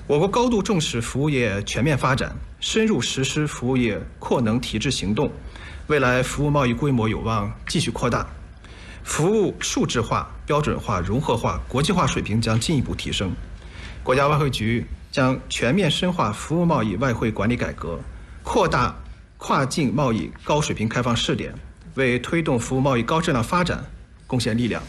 我国高度重视服务业全面发展，深入实施服务业扩能提质行动，未来服务贸易规模有望继续扩大，服务数字化、标准化、融合化、国际化水平将进一步提升。国家外汇局将全面深化服务贸易外汇管理改革，扩大跨境贸易高水平开放试点，为推动服务贸易高质量发展贡献力量。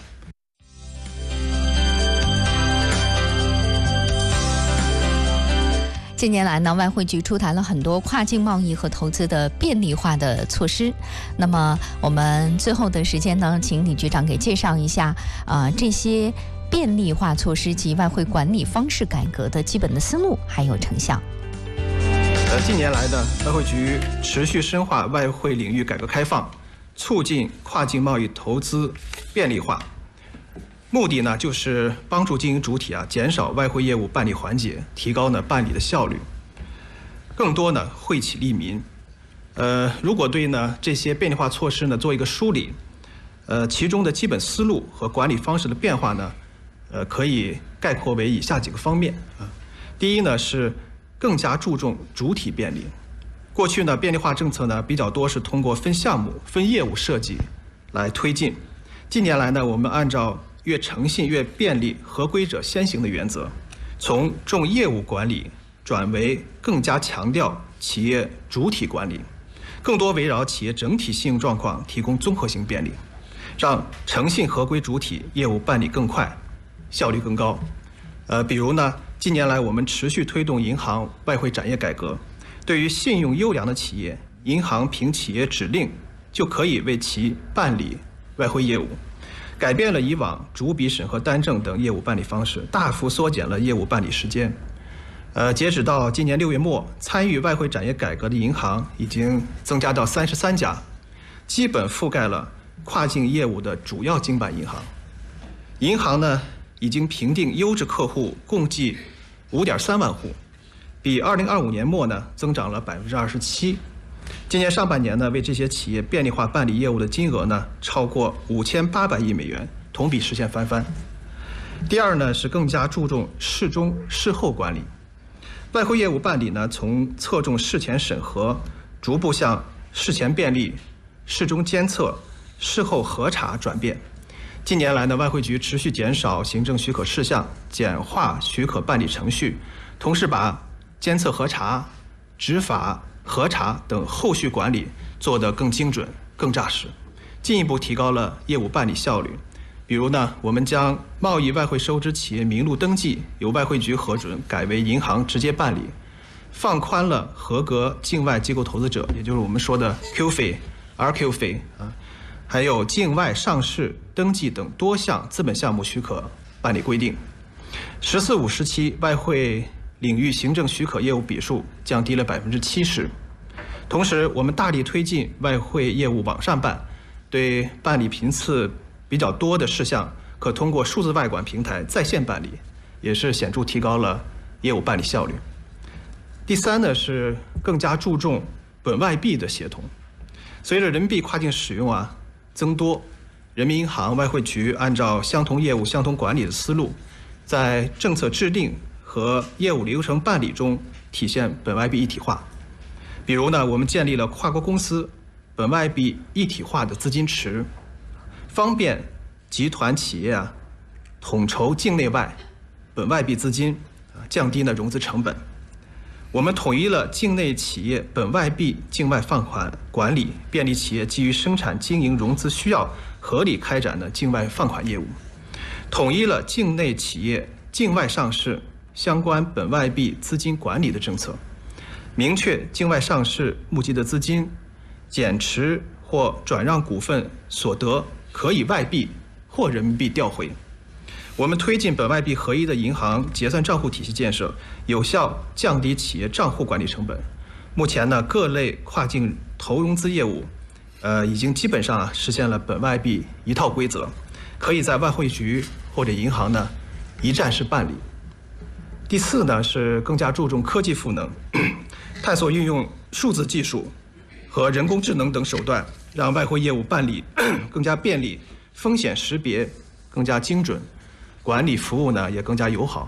近年来呢，外汇局出台了很多跨境贸易和投资的便利化的措施。那么我们最后的时间呢，请李局长给介绍一下这些便利化措施及外汇管理方式改革的基本的思路还有成效。 近年来呢，外汇局持续深化外汇领域改革开放，促进跨境贸易投资便利化。目的呢，就是帮助经营主体减少外汇业务办理环节，提高办理的效率，更多惠企利民。如果对这些便利化措施做一个梳理，其中的基本思路和管理方式的变化可以概括为以下几个方面第一是更加注重主体便利。过去便利化政策比较多是通过分项目、分业务设计来推进。近年来我们按照越诚信越便利、合规者先行的原则，从重业务管理转为更加强调企业主体管理，更多围绕企业整体信用状况提供综合性便利，让诚信合规主体业务办理更快、效率更高。比如近年来我们持续推动银行外汇展业改革，对于信用优良的企业，银行凭企业指令就可以为其办理外汇业务，改变了以往逐笔审核单证等业务办理方式，大幅缩减了业务办理时间。截止到今年6月末，参与外汇展业改革的银行已经增加到33家，基本覆盖了跨境业务的主要经办银行。银行已经评定优质客户共计5.3万户，比2025年末增长了27%。今年上半年为这些企业便利化办理业务的金额超过5800亿美元，同比实现翻番。第二是更加注重事中事后管理。外汇业务办理从侧重事前审核，逐步向事前便利、事中监测、事后核查转变。近年来外汇局持续减少行政许可事项，简化许可办理程序，同时把监测核查、执法核查等后续管理做得更精准、更扎实，进一步提高了业务办理效率。比如我们将贸易外汇收支企业名录登记由外汇局核准改为银行直接办理，放宽了合格境外机构投资者，也就是我们说的 Q 费、RQ 费还有境外上市登记等多项资本项目许可办理规定。“14五”时期外汇领域行政许可业务笔数降低了70%。同时，我们大力推进外汇业务网上办，对办理频次比较多的事项，可通过数字外管平台在线办理，也是显著提高了业务办理效率。第三是更加注重本外币的协同。随着人民币跨境使用增多，人民银行、外汇局按照相同业务相同管理的思路，在政策制定和业务流程办理中体现本外币一体化。比如我们建立了跨国公司本外币一体化的资金池，方便集团企业统筹境内外本外币资金，降低融资成本。我们统一了境内企业本外币境外放款管理，便利企业基于生产经营融资需要合理开展的境外放款业务。统一了境内企业境外上市相关本外币资金管理的政策，明确境外上市募集的资金减持或转让股份所得可以外币或人民币调回。我们推进本外币合一的银行结算账户体系建设，有效降低企业账户管理成本。目前各类跨境投融资业务已经基本上实现了本外币一套规则，可以在外汇局或者银行一站式办理。第四是更加注重科技赋能，探索运用数字技术和人工智能等手段，让外汇业务办理更加便利，风险识别更加精准，管理服务也更加友好。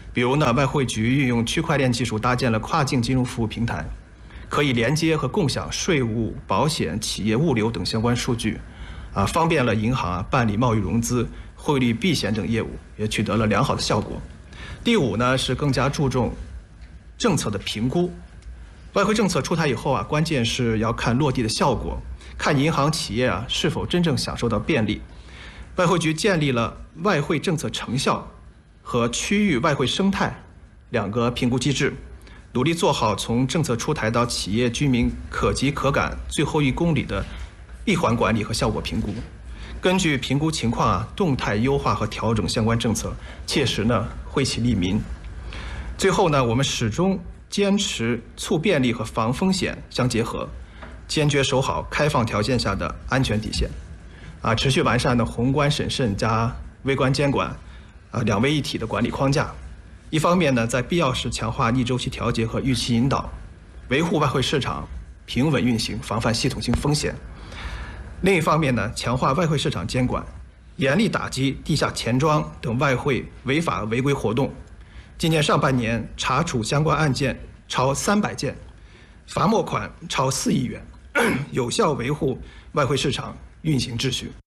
比如呢，外汇局运用区块链技术搭建了跨境金融服务平台，可以连接和共享税务、保险、企业物流等相关数据，方便了银行办理贸易融资、汇率避险等业务，也取得了良好的效果。第五呢，是更加注重政策的评估。外汇政策出台以后关键是要看落地的效果，看银行企业是否真正享受到便利。外汇局建立了外汇政策成效和区域外汇生态2个评估机制，努力做好从政策出台到企业居民可及可感最后1公里的闭环管理和效果评估，根据评估情况动态优化和调整相关政策，切实惠企利民。最后呢，我们始终坚持促便利和防风险相结合，坚决守好开放条件下的安全底线，持续完善宏观审慎加微观监管2位一体的管理框架。一方面呢，在必要时强化逆周期调节和预期引导，维护外汇市场平稳运行，防范系统性风险；另一方面呢，强化外汇市场监管，严厉打击地下钱庄等外汇违法违规活动。今年上半年查处相关案件超300件，罚没款超4亿元，有效维护外汇市场运行秩序。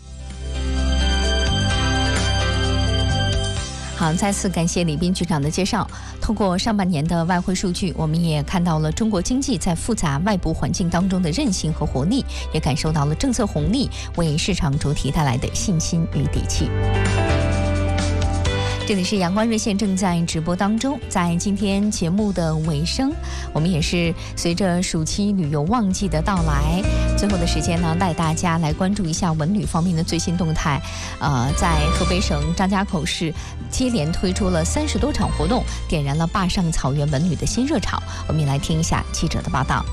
好，再次感谢李斌局长的介绍。通过上半年的外汇数据，我们也看到了中国经济在复杂外部环境当中的韧性和活力，也感受到了政策红利为市场主体带来的信心与底气。这里是阳光热线正在直播当中，在今天节目的尾声，我们也是随着暑期旅游旺季的到来，最后的时间呢，带大家来关注一下文旅方面的最新动态。在河北省张家口市接连推出了30多场活动，点燃了坝上草原文旅的新热潮。我们也来听一下记者的报道。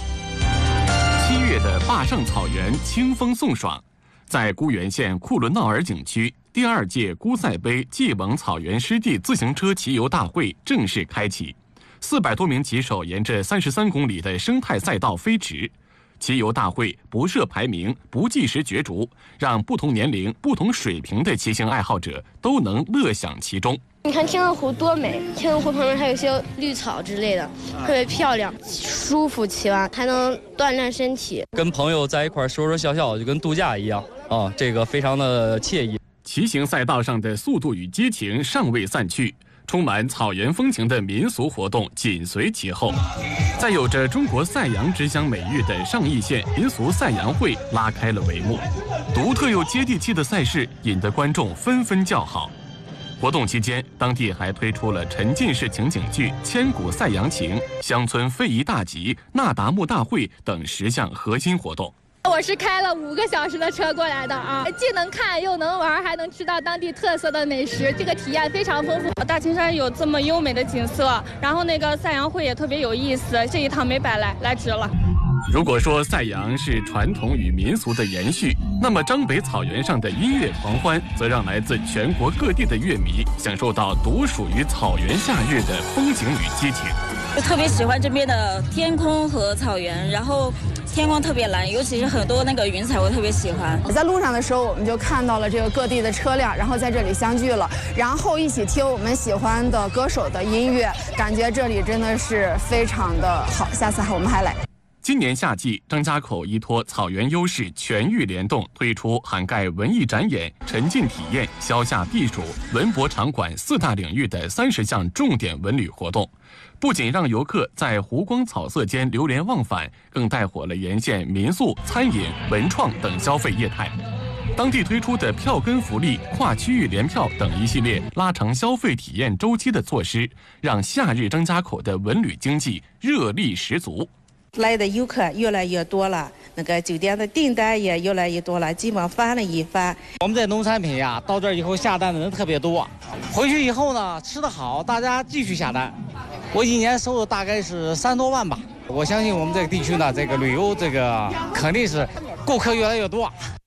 7月的坝上草原清风送爽，在沽源县库伦闹尔景区，第2届姑赛杯蓟蒙草原湿地自行车骑游大会正式开启，400多名骑手沿着33公里的生态赛道飞驰。骑游大会不设排名，不计时角逐，让不同年龄、不同水平的骑行爱好者都能乐享其中。 你看天鹅湖多美，天鹅湖旁边还有一些绿草之类的，特别漂亮，舒服，骑完还能锻炼身体。 跟朋友在一块说说笑笑，就跟度假一样这个非常的惬意。 骑行赛道上的速度与激情尚未散去，充满草原风情的民俗活动紧随其后。在有着中国赛扬之乡美誉的上义县民俗赛扬会拉开了帷幕，独特又接地气的赛事引得观众纷纷叫好。活动期间，当地还推出了沉浸式情景剧《千古赛扬情》、乡村非遗大集、那达慕大会等10项核心活动。 我是开了5个小时的车过来的既能看又能玩，还能吃到当地特色的美食，这个体验非常丰富。 大青山有这么优美的景色，然后那个赛扬会也特别有意思，这一趟没白来值了。 如果说赛扬是传统与民俗的延续，那么张北草原上的音乐狂欢，则让来自全国各地的乐迷享受到独属于草原夏日的风景与激情。 就特别喜欢这边的天空和草原，然后天空特别蓝，尤其是很多那个云彩，我特别喜欢。 在路上的时候，我们就看到了这个各地的车辆，然后在这里相聚了，然后一起听我们喜欢的歌手的音乐，感觉这里真的是非常的好。下次我们还来。 今年夏季，张家口依托草原优势，全域联动推出涵盖文艺展演、沉浸体验、消夏避暑、文博场馆4大领域的30项重点文旅活动，不仅让游客在湖光草色间流连忘返，更带火了沿线民宿、餐饮、文创等消费业态。当地推出的票根福利、跨区域联票等一系列拉长消费体验周期的措施，让夏日张家口的文旅经济热力十足。 来的游客越来越多了，那个酒店的订单也越来越多了，基本上翻了一番。 我们的农产品呀，到这儿以后下单的人特别多，回去以后呢，吃得好，大家继续下单。我一年收入大概是3多万吧。我相信我们这个地区呢，这个旅游这个肯定是顾客越来越多。